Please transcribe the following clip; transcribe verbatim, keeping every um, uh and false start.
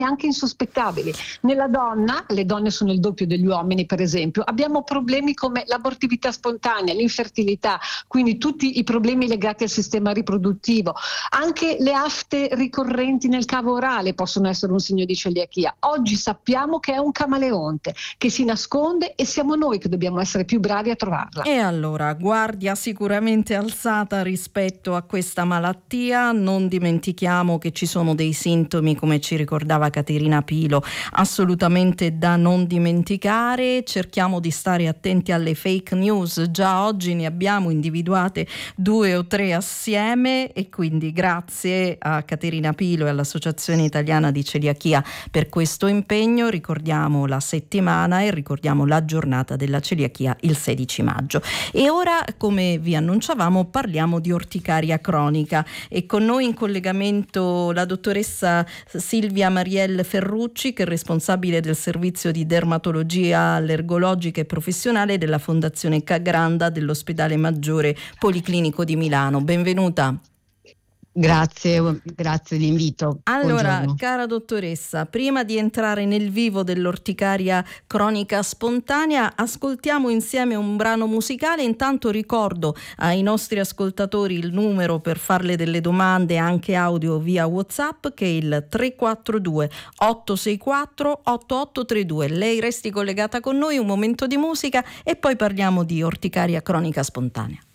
anche insospettabili. Nella donna, le donne sono il doppio degli uomini per esempio, abbiamo problemi come l'abortività spontanea, l'infertilità, quindi tutti i problemi legati al sistema riproduttivo, anche le afte ricorrenti nel cavo orale possono essere un segno di celiachia. Oggi sappiamo che è un camaleonte che si nasconde e siamo noi che dobbiamo essere più bravi a trovarla. E allora, guardia sicuramente alzata rispetto a questa malattia. Non dimentichiamo che ci sono dei sintomi, come ci ricordava Caterina Pilo, assolutamente da non dimenticare. Cerchiamo di stare attenti alle fake news, già oggi ne abbiamo individuate due o tre assieme, e quindi grazie a Caterina Pilo e all'Associazione Italiana di Celiachia per questo impegno. Ricordiamo la settimana e ricordiamo la giornata della celiachia il sedici maggio. E ora, come vi annunciavamo, parliamo di orticaria cronica, e con noi in collegamento la dottoressa Silvia Marielle Ferrucci, che è responsabile del servizio di dermatologia allergologica e professionale della Fondazione Cagranda dell'Ospedale Maggiore Policlinico di Milano. Benvenuta. Grazie, grazie dell'invito. Allora, Buongiorno. cara dottoressa, prima di entrare nel vivo dell'orticaria cronica spontanea, ascoltiamo insieme un brano musicale. Intanto ricordo ai nostri ascoltatori il numero per farle delle domande anche audio via WhatsApp, che è il tre quattro due otto sei quattro otto otto tre due. Lei resti collegata con noi, un momento di musica e poi parliamo di orticaria cronica spontanea.